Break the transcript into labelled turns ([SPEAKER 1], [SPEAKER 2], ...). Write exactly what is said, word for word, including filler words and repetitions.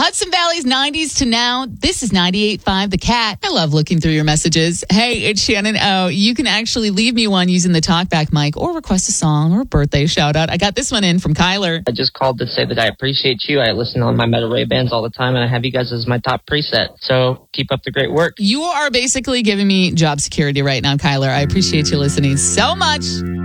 [SPEAKER 1] Hudson Valley's nineties to now. This is ninety-eight point five The Cat. I love looking through your messages. Hey, it's Shannon O. You can actually leave me one using the talkback mic or request a song or a birthday shout out. I got this one in from Kyler.
[SPEAKER 2] I just called to say that I appreciate you. I listen on my Meta Ray bands all the time, and I have you guys as my top preset. So keep up the great work.
[SPEAKER 1] You are basically giving me job security right now, Kyler. I appreciate you listening so much.